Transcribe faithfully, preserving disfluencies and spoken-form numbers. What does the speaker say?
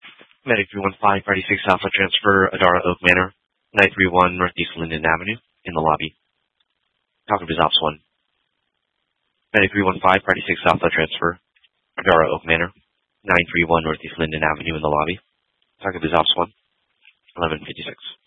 Medic three one five, Party six Alpha Transfer, Adara Oak Manor, nine three one Northeast Linden Avenue, in the lobby. Talking to Ops one. Medic three one five, Party six Alpha Transfer, Adara Oak Manor, nine three one Northeast Linden Avenue, in the lobby. Talking to Ops one, eleven fifty-six.